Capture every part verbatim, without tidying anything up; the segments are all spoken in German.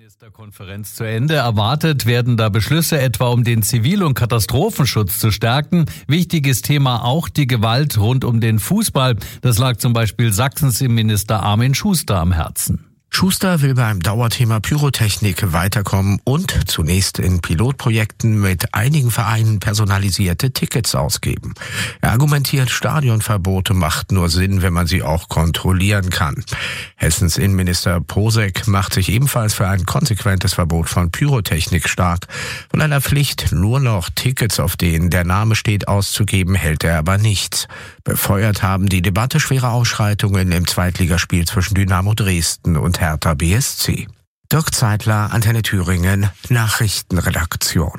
Ministerkonferenz zu Ende. Erwartet werden da Beschlüsse etwa, um den Zivil- und Katastrophenschutz zu stärken. Wichtiges Thema auch die Gewalt rund um den Fußball. Das lag zum Beispiel Sachsens Innenminister Armin Schuster am Herzen. Schuster will beim Dauerthema Pyrotechnik weiterkommen und zunächst in Pilotprojekten mit einigen Vereinen personalisierte Tickets ausgeben. Er argumentiert, Stadionverbote macht nur Sinn, wenn man sie auch kontrollieren kann. Hessens Innenminister Posek macht sich ebenfalls für ein konsequentes Verbot von Pyrotechnik stark. Von einer Pflicht, nur noch Tickets, auf denen der Name steht, auszugeben, hält er aber nichts. Befeuert haben die Debatte schwere Ausschreitungen im Zweitligaspiel zwischen Dynamo Dresden und Hertha B S C. Dirk Zeitler, Antenne Thüringen, Nachrichtenredaktion.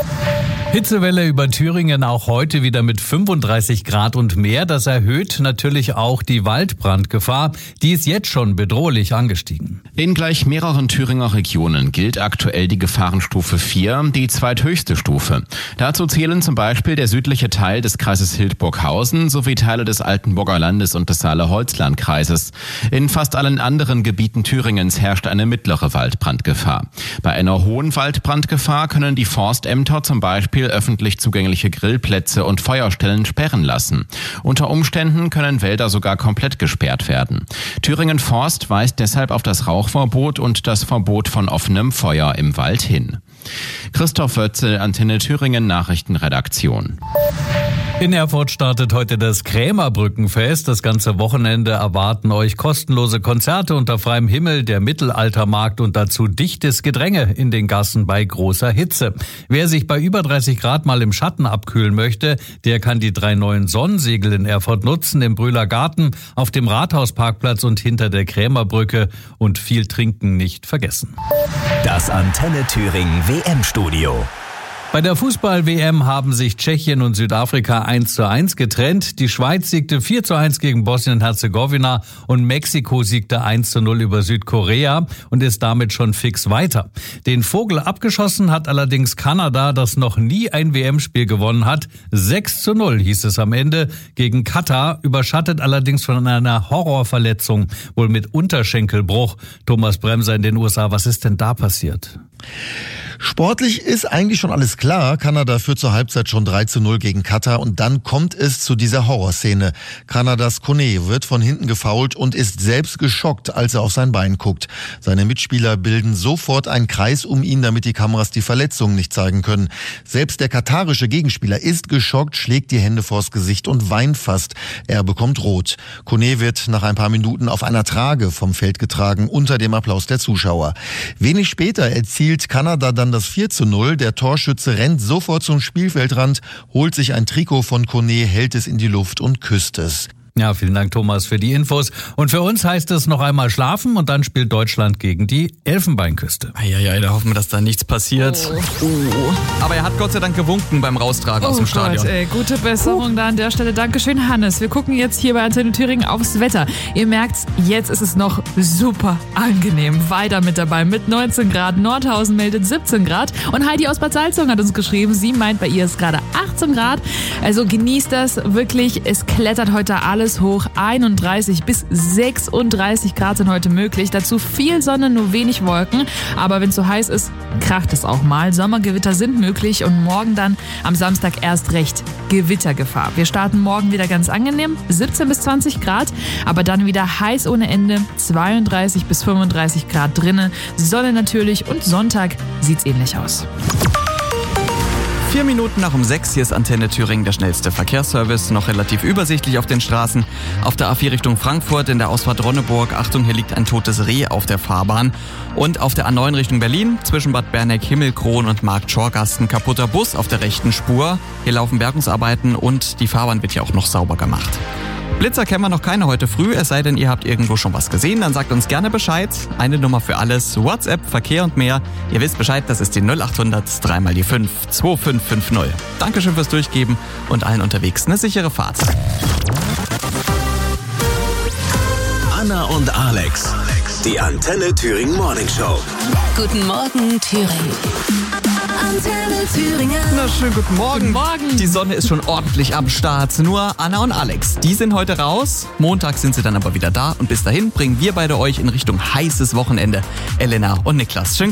Hitzewelle über Thüringen auch heute wieder mit fünfunddreißig Grad und mehr. Das erhöht natürlich auch die Waldbrandgefahr. Die ist jetzt schon bedrohlich angestiegen. In gleich mehreren Thüringer Regionen gilt aktuell die Gefahrenstufe vier, die zweithöchste Stufe. Dazu zählen zum Beispiel der südliche Teil des Kreises Hildburghausen sowie Teile des Altenburger Landes und des Saale-Holzland-Kreises. In fast allen anderen Gebieten Thüringens herrscht eine mittlere Waldbrandgefahr. Bei einer hohen Waldbrandgefahr können die Forstämter zum Beispiel öffentlich zugängliche Grillplätze und Feuerstellen sperren lassen. Unter Umständen können Wälder sogar komplett gesperrt werden. Thüringen Forst weist deshalb auf das Rauchverbot und das Verbot von offenem Feuer im Wald hin. Christoph Wötzel, Antenne Thüringen Nachrichtenredaktion. In Erfurt startet heute das Krämerbrückenfest. Das ganze Wochenende erwarten euch kostenlose Konzerte unter freiem Himmel, der Mittelaltermarkt und dazu dichtes Gedränge in den Gassen bei großer Hitze. Wer sich bei über dreißig Grad mal im Schatten abkühlen möchte, der kann die drei neuen Sonnensegel in Erfurt nutzen, im Brühler Garten, auf dem Rathausparkplatz und hinter der Krämerbrücke, und viel trinken nicht vergessen. Das Antenne Thüringen W M-Studio. Bei der Fußball-W M haben sich Tschechien und Südafrika eins zu eins getrennt. Die Schweiz siegte vier zu eins gegen Bosnien-Herzegowina und Mexiko siegte eins zu null über Südkorea und ist damit schon fix weiter. Den Vogel abgeschossen hat allerdings Kanada, das noch nie ein W M-Spiel gewonnen hat. sechs zu null hieß es am Ende gegen Katar, überschattet allerdings von einer Horrorverletzung, wohl mit Unterschenkelbruch. Thomas Bremser in den U S A, was ist denn da passiert? Sportlich ist eigentlich schon alles klar. Kanada führt zur Halbzeit schon drei zu null gegen Katar und dann kommt es zu dieser Horrorszene. Kanadas Kone wird von hinten gefoult und ist selbst geschockt, als er auf sein Bein guckt. Seine Mitspieler bilden sofort einen Kreis um ihn, damit die Kameras die Verletzungen nicht zeigen können. Selbst der katarische Gegenspieler ist geschockt, schlägt die Hände vors Gesicht und weint fast. Er bekommt rot. Kone wird nach ein paar Minuten auf einer Trage vom Feld getragen, unter dem Applaus der Zuschauer. Wenig später erzielt Kanada dann das vier zu null. Der Torschütze rennt sofort zum Spielfeldrand, holt sich ein Trikot von Kone, hält es in die Luft und küsst es. Ja, vielen Dank, Thomas, für die Infos. Und für uns heißt es noch einmal schlafen und dann spielt Deutschland gegen die Elfenbeinküste. Eieiei, da hoffen wir, dass da nichts passiert. Oh. Oh. Aber er hat Gott sei Dank gewunken beim Raustragen oh aus dem Stadion. Gott, ey, gute Besserung uh. da an der Stelle. Dankeschön, Hannes. Wir gucken jetzt hier bei Antenne Thüringen aufs Wetter. Ihr merkt's, jetzt ist es noch super angenehm. Weiter mit dabei mit neunzehn Grad. Nordhausen meldet siebzehn Grad. Und Heidi aus Bad Salzung hat uns geschrieben, sie meint, bei ihr ist gerade achtzehn Grad. Also genießt das wirklich. Es klettert heute alles hoch. einunddreißig bis sechsunddreißig Grad sind heute möglich. Dazu viel Sonne, nur wenig Wolken. Aber wenn es so heiß ist, kracht es auch mal. Sommergewitter sind möglich und morgen dann am Samstag erst recht Gewittergefahr. Wir starten morgen wieder ganz angenehm, siebzehn bis zwanzig Grad, aber dann wieder heiß ohne Ende, zweiunddreißig bis fünfunddreißig Grad drinnen. Sonne natürlich und Sonntag sieht's ähnlich aus. Vier Minuten nach um sechs, hier ist Antenne Thüringen, der schnellste Verkehrsservice, noch relativ übersichtlich auf den Straßen. Auf der A vier Richtung Frankfurt in der Ausfahrt Ronneburg, Achtung, hier liegt ein totes Reh auf der Fahrbahn. Und auf der A neun Richtung Berlin, zwischen Bad Berneck, Himmelkron und Markt-Schorgast, kaputter Bus auf der rechten Spur. Hier laufen Bergungsarbeiten und die Fahrbahn wird ja auch noch sauber gemacht. Blitzer kennen wir noch keine heute früh, es sei denn, ihr habt irgendwo schon was gesehen, dann sagt uns gerne Bescheid. Eine Nummer für alles, WhatsApp, Verkehr und mehr. Ihr wisst Bescheid, das ist die null acht hundert drei mal die fünf zwei fünf fünf null. Dankeschön fürs Durchgeben und allen unterwegs eine sichere Fahrt. Anna und Alex, die Antenne Thüringen Morning Show. Guten Morgen, Thüringen. Antenne Thüringen. Na, schönen guten Morgen. Guten Morgen. Die Sonne ist schon ordentlich am Start. Nur Anna und Alex, die sind heute raus. Montag sind sie dann aber wieder da. Und bis dahin bringen wir beide euch in Richtung heißes Wochenende. Elena und Niklas. Schönen